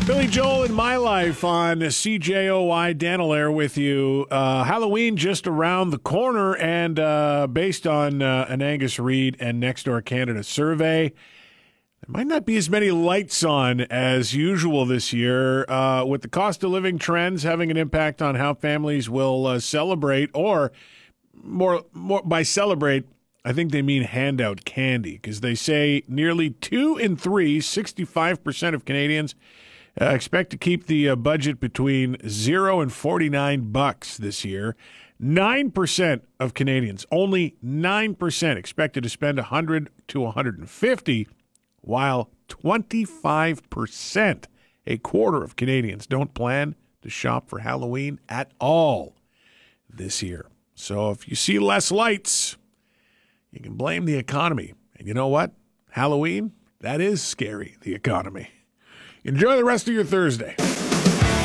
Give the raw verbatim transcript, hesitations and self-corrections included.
Billy Joel in My Life on C J O I. Dan Allaire with you. Uh, Halloween just around the corner, and uh, based on uh, an Angus Reid and Nextdoor Canada survey, there might not be as many lights on as usual this year, uh, with the cost of living trends having an impact on how families will uh, celebrate, or more, more by celebrate, I think they mean hand out candy, because they say nearly two in three, sixty-five percent of Canadians, Uh, expect to keep the uh, budget between zero and forty-nine bucks this year. Nine percent of Canadians, only nine percent, expected to spend one hundred to one hundred fifty, while twenty-five percent, a quarter of Canadians, don't plan to shop for Halloween at all this year. So if you see less lights, you can blame the economy. And you know what? Halloween, that is scary, the economy. Enjoy the rest of your Thursday.